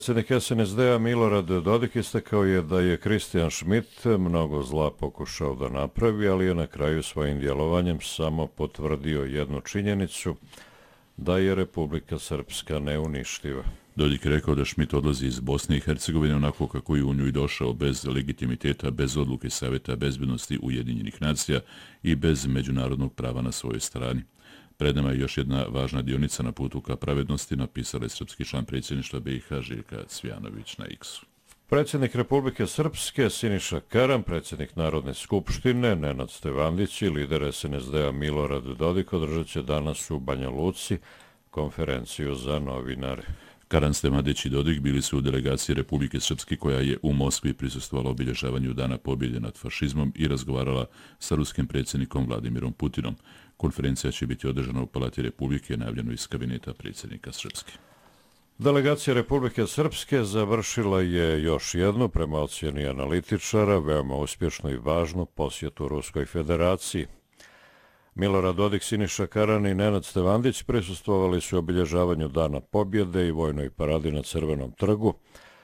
Predsjednik SNSD-a Milorad Dodik istakao je da je Christian Schmidt mnogo zla pokušao da napravi, ali je na kraju svojim djelovanjem samo potvrdio jednu činjenicu, da je Republika Srpska neuništiva. Dodik je rekao da Schmidt odlazi iz Bosne i Hercegovine onako kako je u nju i došao, bez legitimiteta, bez odluke Savjeta bezbednosti Ujedinjenih nacija i bez međunarodnog prava na svojoj strani. Pred nama je još jedna važna dionica na putu ka pravednosti, napisala je srpski član predsjedništva BiH Željka Cvijanović na X-u. Predsjednik Republike Srpske Siniša Karan, predsjednik Narodne skupštine Nenad Stevandić i lider SNSD-a Milorad Dodik održat će danas u Banja Luci konferenciju za novinare. Karan, Stevandić i Dodik bili su u delegaciji Republike Srpske koja je u Moskvi prisustvovala obilježavanju Dana pobjede nad fašizmom i razgovarala sa ruskim predsjednikom Vladimirom Putinom. Konferencija će biti održana u Palati Republike, najavljeno iz kabineta predsjednika Srpske. Delegacija Republike Srpske završila je još jednu, prema ocjeni analitičara, veoma uspješnu i važnu posjetu Ruskoj federaciji. Milorad Dodik, Siniša Karan i Nenad Stevandić prisustvovali su obilježavanju Dana pobjede i vojnoj paradi na Crvenom trgu,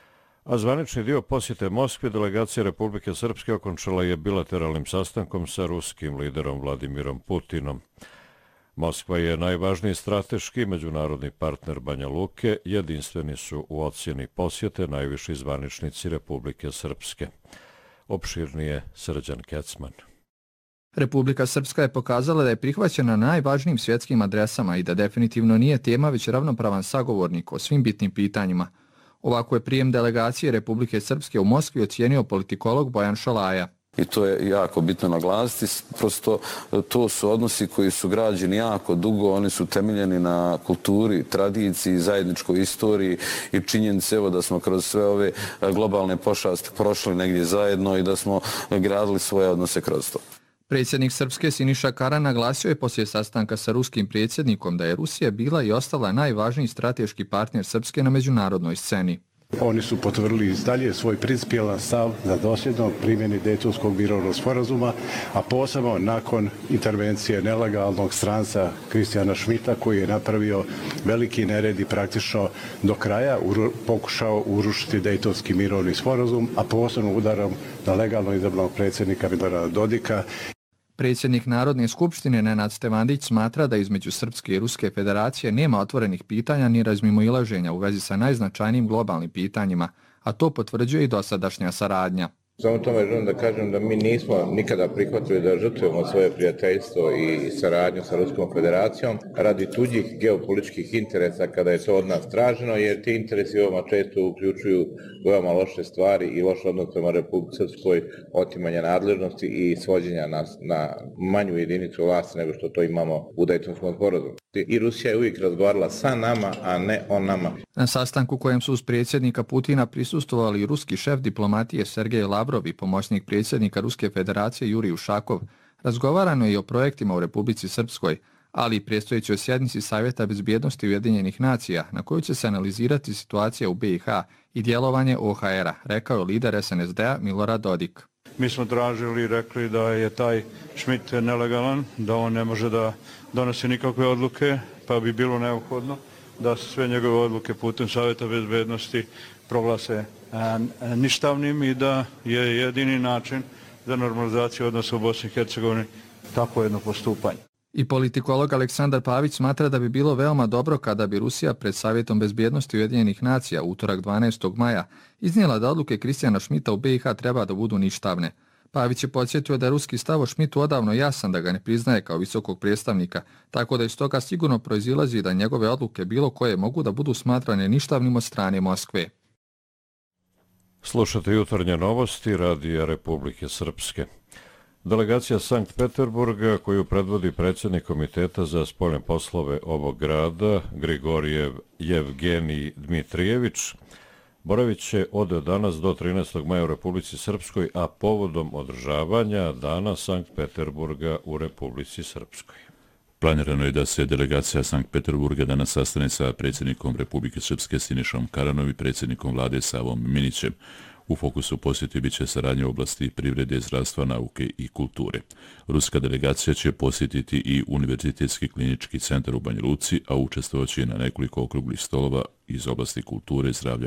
a zvanični dio posjete Moskvi delegacija Republike Srpske okončala je bilateralnim sastankom sa ruskim liderom Vladimirom Putinom. Moskva je najvažniji strateški međunarodni partner Banja Luke, jedinstveni su u ocjeni posjete najviši zvaničnici Republike Srpske. Opširnije Srđan Kecman. Republika Srpska je pokazala da je prihvaćena na najvažnijim svjetskim adresama i da definitivno nije tema, već ravnopravan sagovornik o svim bitnim pitanjima. Ovako je prijem delegacije Republike Srpske u Moskvi ocijenio politikolog Bojan Šalaja. I to je jako bitno naglasiti. Prosto to su odnosi koji su građeni jako dugo, oni su temeljeni na kulturi, tradiciji, zajedničkoj istoriji i činjenice evo da smo kroz sve ove globalne pošasti prošli negdje zajedno i da smo gradili svoje odnose kroz to. Predsjednik Srpske Siniša Karan naglasio je poslije sastanka sa ruskim predsjednikom da je Rusija bila i ostala najvažniji strateški partner Srpske na međunarodnoj sceni. Oni su potvrdili dalje svoj principijelan stav za dosljedno primjeni Dejtonskog mirovnog sporazuma, a posebno nakon intervencije nelegalnog stranca Christiana Schmidta koji je napravio veliki nered i praktično do kraja pokušao urušiti Dejtonski mirovni sporazum, a posebno udarom na legalno izabranog predsjednika Milorada Dodika. Predsjednik Narodne skupštine Nenad Stevandić smatra da između Srpske i Ruske federacije nema otvorenih pitanja ni razmimoilaženja u vezi sa najznačajnijim globalnim pitanjima, a to potvrđuje i dosadašnja saradnja. Samo tome želim da kažem da mi nismo nikada prihvatili da žrtvujemo svoje prijateljstvo i saradnju sa Ruskom federacijom radi tuđih geopolitičkih interesa kada je to od nas traženo, jer ti interesi veoma često uključuju veoma loše stvari i loš odnos prema Republici Srpskoj, otimanja nadležnosti i svođenja nas na manju jedinicu vlasti nego što to imamo u Dejtonskom sporazumu. I Rusija je uvijek razgovarala sa nama, a ne o nama. Na sastanku kojem su uz predsjednika Putina prisustvovali ruski šef diplomatije Sergej Lavrov i pomoćnik predsjednika Ruske federacije Jurij Ušakov, razgovarano je i o projektima u Republici Srpskoj, ali i predstojećoj sjednici Savjeta bezbjednosti Ujedinjenih nacija, na kojoj će se analizirati situacija u BiH i djelovanje OHR-a, rekao je lider SNSD-a Milorad Dodik. Mi smo tražili i rekli da je taj Schmidt nelegalan, da on ne može da donosi nikakve odluke, pa bi bilo neophodno da se sve njegove odluke putem Savjeta bezbednosti proglase ništavnim i da je jedini način za normalizaciju odnosa u Bosni i Hercegovini tako jedno postupanje. I politikolog Aleksandar Pavić smatra da bi bilo veoma dobro kada bi Rusija pred Savjetom bezbjednosti Ujedinjenih nacija utorak 12. maja iznijela da odluke Christiana Schmidta u BiH treba da budu ništavne. Pavić je podsjetio da je ruski stav o Schmidtu odavno jasan, da ga ne priznaje kao visokog predstavnika, tako da iz toga sigurno proizilazi da njegove odluke bilo koje mogu da budu smatrane ništavnim od strane Moskve. Slušate jutarnje novosti Radija Republike Srpske. Delegacija Sankt Peterburga, koju predvodi predsjednik Komiteta za spoljne poslove ovog grada, Grigorijev Jevgenij Dmitrijević, boravit će od danas do 13. maja u Republici Srpskoj, a povodom održavanja Dana Sankt Peterburga u Republici Srpskoj. Planirano je da se delegacija Sankt Peterburga danas sastane sa predsjednikom Republike Srpske Sinišom Karanom i predsjednikom vlade Savom Minićem. U fokusu posjeti bit će saradnje u oblasti privrede, zdravstva, nauke i kulture. Ruska delegacija će posjetiti i Univerzitetski klinički centar u Banja Luci, a učestvovaće na nekoliko okruglih stolova iz oblasti kulture, zdravlja